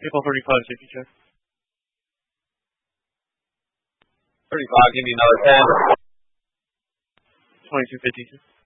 April 35, safety check. 35, give me another 10. 2252.